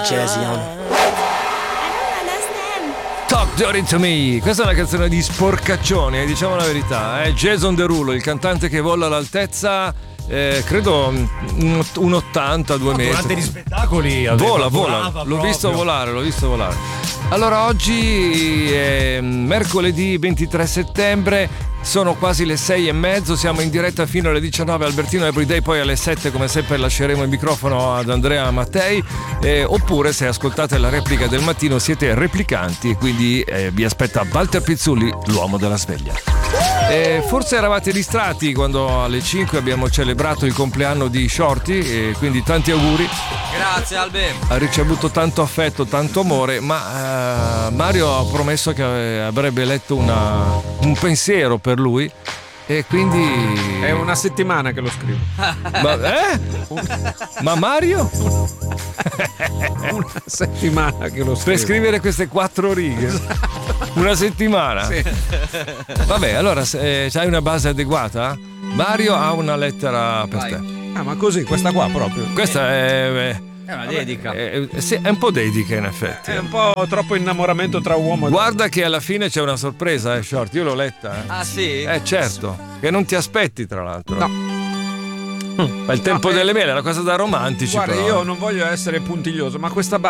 Jason. Talk Dirty to Me, questa è una canzone di sporcaccioni, diciamo la verità, è Jason Derulo, il cantante che vola all'altezza, credo un 80, 2 metri. Durante gli spettacoli vola, l'ho visto volare. Allora oggi è mercoledì 23 settembre, sono quasi le 6:30, siamo in diretta fino alle 19 Albertino Everyday, poi alle 7 come sempre lasceremo il microfono ad Andrea Mattei, oppure se ascoltate la replica del mattino siete replicanti, quindi vi aspetta Walter Pizzulli, l'uomo della sveglia. Forse eravate distratti quando alle 5 abbiamo celebrato il compleanno di Shorty, e quindi tanti auguri. Grazie Albe. Ha ricevuto tanto affetto, tanto amore, ma Mario ha promesso che avrebbe letto un pensiero per lui e quindi è una settimana che lo scrivo. Ma Mario? Una settimana che lo scrivo. Per scrivere queste 4 righe. Una settimana. Sì. Vabbè, allora c'hai una base adeguata? Mario ha una lettera per te. Ah, ma così, questa qua proprio. Questa è una dedica. Sì, è un po' dedica in effetti. È un po' troppo innamoramento tra uomo e donna. Guarda che alla fine c'è una sorpresa, Short. Io l'ho letta. Ah sì? Certo. Che non ti aspetti, tra l'altro. No. Ma il tempo delle mele è una cosa da romantici. Guarda, però. io non voglio essere puntiglioso, ma questa